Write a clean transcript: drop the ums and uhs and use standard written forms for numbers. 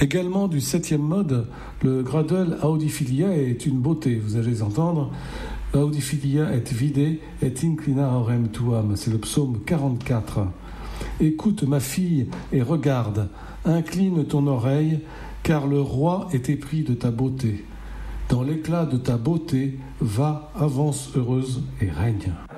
Également du 7e mode, le Gradel Audiphilia est une beauté. Vous allez entendre Audiphilia et vide et inclina orem tuam. C'est le psaume 44. Écoute ma fille et regarde, incline ton oreille, car le roi est épris de ta beauté. Dans l'éclat de ta beauté, va, avance heureuse et règne.